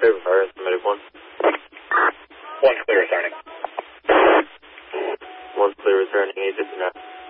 Clear fire, submitted 1. 1 clear returning. 1 clear returning, agent.